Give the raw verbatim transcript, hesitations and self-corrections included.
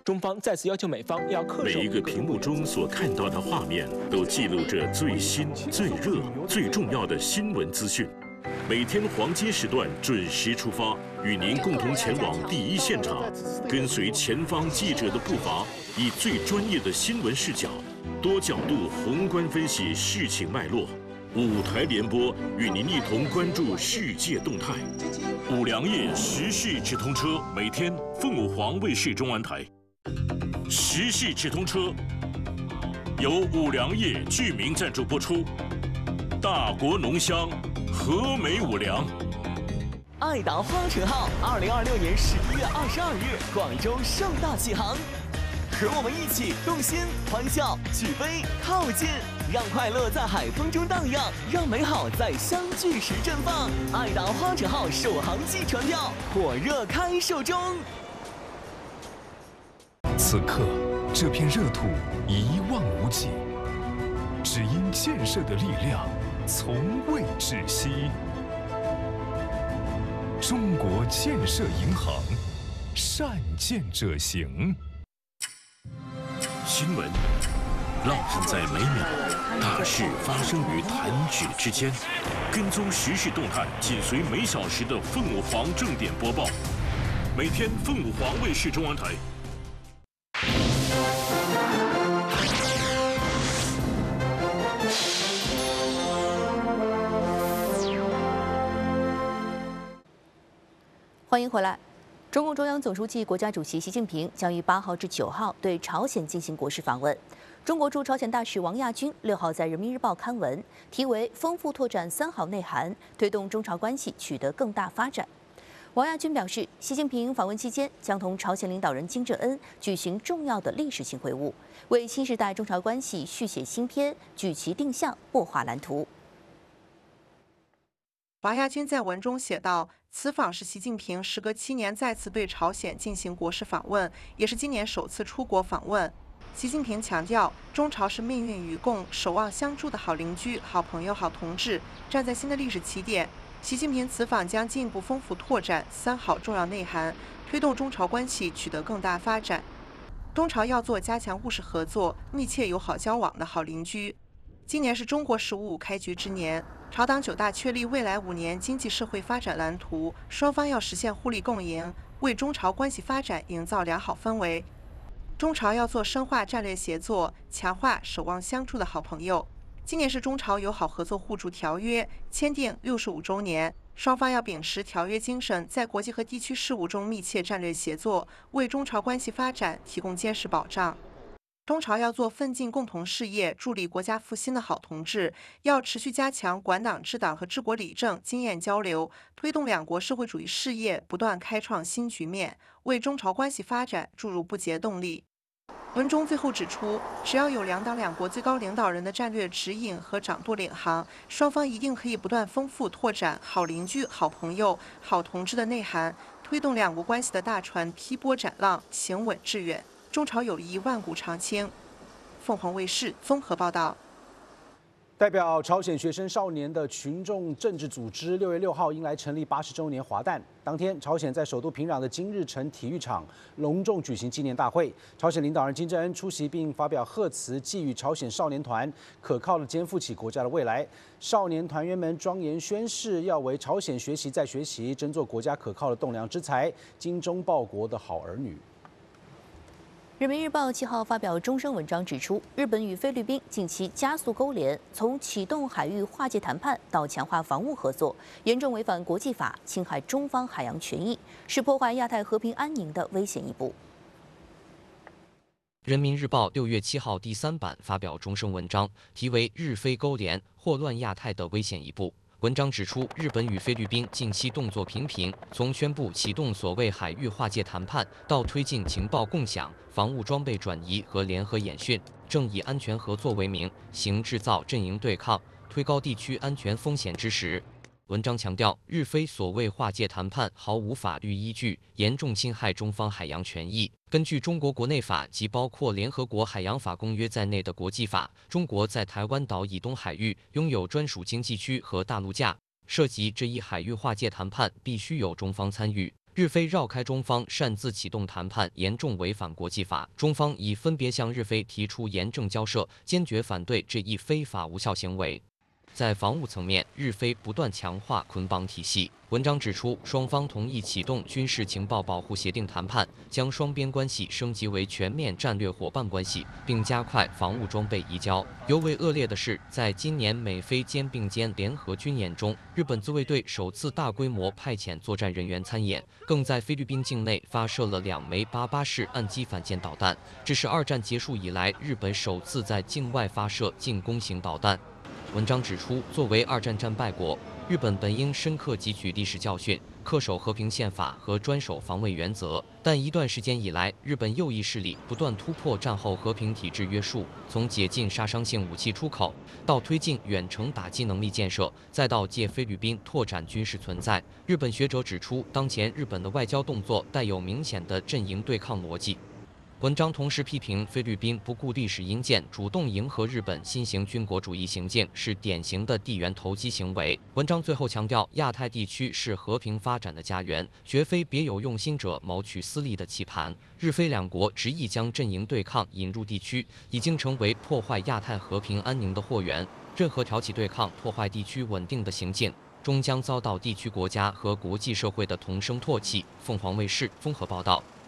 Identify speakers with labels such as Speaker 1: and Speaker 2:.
Speaker 1: 中方再次要求美方要恪守。
Speaker 2: 每一个屏幕中所看到的画面，都记录着最新、最热、最重要的新闻资讯。每天黄金时段准时出发，与您共同前往第一现场，跟随前方记者的步伐，以最专业的新闻视角，多角度宏观分析事情脉络。五台联播与您一同关注世界动态。五粮液时事直通车，每天凤舞黄卫视中安台。时事直通车由五粮液居民赞助播出。大国浓香，和美五粮。
Speaker 3: 爱达花城号二零二六年十一月二十二日广州盛大启航，和我们一起动心、欢笑、举杯、靠近。让快乐在海风中荡漾，让美好在相聚时绽放。爱达花城号首航季船票火热开售中。
Speaker 4: 此刻，这片热土一望无际，只因建设的力量从未止息。中国建设银行，善建者行。
Speaker 2: 新闻浪漫在每秒，大事发生于弹指之间。跟踪时事动态，紧随每小时的凤舞黄正点播报。每天凤舞黄卫视中央台。
Speaker 5: 欢迎回来。中共中央总书记、国家主席习近平将于八号至九号对朝鲜进行国事访问。中国驻朝鲜大使王亚军六号在人民日报刊文，题为“丰富拓展三好内涵，推动中朝关系取得更大发展”。王亚军表示，习近平访问期间将同朝鲜领导人金正恩举行重要的历史性会晤，为新时代中朝关系续写新篇、举旗定向、擘画蓝图。
Speaker 6: 王亚军在文中写道：“此访是习近平时隔七年再次对朝鲜进行国事访问，也是今年首次出国访问。习近平强调，中朝是命运与共、守望相助的好邻居、好朋友、好同志，站在新的历史起点。习近平此访将进一步丰富拓展三好重要内涵，推动中朝关系取得更大发展。中朝要做加强务实合作、密切友好交往的好邻居。今年是中国“十五五”开局之年。”朝党九大确立未来五年经济社会发展蓝图，双方要实现互利共赢，为中朝关系发展营造良好氛围。中朝要做深化战略协作、强化守望相助的好朋友。今年是中朝友好合作互助条约签订六十五周年，双方要秉持条约精神，在国际和地区事务中密切战略协作，为中朝关系发展提供坚实保障。中朝要做奋进共同事业、助力国家复兴的好同志，要持续加强管党治党和治国理政经验交流，推动两国社会主义事业不断开创新局面，为中朝关系发展注入不竭动力。文中最后指出，只要有两党两国最高领导人的战略指引和掌舵领航，双方一定可以不断丰富拓展好邻居、好朋友、好同志的内涵，推动两国关系的大船劈波斩浪，行稳致远。中朝友谊万古长青。凤凰卫视综合报道。
Speaker 7: 代表朝鲜学生少年的群众政治组织六月六号迎来成立八十周年华诞。当天，朝鲜在首都平壤的金日成体育场隆重举行纪念大会。朝鲜领导人金正恩出席并发表贺词，寄予朝鲜少年团可靠的肩负起国家的未来。少年团员们庄严宣誓，要为朝鲜学习再学习，争做国家可靠的栋梁之才，精忠报国的好儿女。
Speaker 5: 人民日报七号发表终身文章指出，日本与菲律宾近期加速勾连，从启动海域划界谈判到强化防务合作，严重违反国际法，侵害中方海洋权益，是破坏亚太和平安宁的危险一步。
Speaker 8: 人民日报六月七号第三版发表终身文章，题为《日菲勾连，祸乱亚太的危险一步》。文章指出，日本与菲律宾近期动作频频，从宣布启动所谓海域划界谈判，到推进情报共享、防务装备转移和联合演训，正以安全合作为名，行制造阵营对抗、推高地区安全风险之实。文章强调，日菲所谓划界谈判毫无法律依据，严重侵害中方海洋权益。根据中国国内法及包括联合国海洋法公约在内的国际法，中国在台湾岛以东海域拥有专属经济区和大陆架，涉及这一海域划界谈判必须有中方参与。 日非绕开中方，擅自启动谈判，严重违反国际法。中方已分别向日非提出严正交涉，坚决反对这一非法无效行为。在防务层面，日非不断强化捆绑体系。文章指出，双方同意启动军事情报保护协定谈判，将双边关系升级为全面战略伙伴关系，并加快防务装备移交。尤为恶劣的是，在今年美非肩并肩联合军演中，日本自卫队首次大规模派遣作战人员参演，更在菲律宾境内发射了两枚八八式岸基反舰导弹，这是二战结束以来日本首次在境外发射进攻型导弹。文章指出，作为二战战败国，日本本应深刻汲取历史教训，恪守和平宪法和专守防卫原则。但一段时间以来，日本右翼势力不断突破战后和平体制约束，从解禁杀伤性武器出口，到推进远程打击能力建设，再到借菲律宾拓展军事存在。日本学者指出，当前日本的外交动作带有明显的阵营对抗逻辑。文章同时批评菲律宾不顾历史因鉴，主动迎合日本新型军国主义行径，是典型的地缘投机行为。文章最后强调，亚太地区是和平发展的家园，绝非别有用心者谋取私利的棋盘。日非两国执意将阵营对抗引入地区，已经成为破坏亚太和平安宁的祸源。任何挑起对抗、破坏地区稳定的行径，终将遭到地区国家和国际社会的同声唾弃。凤凰卫视综合报道。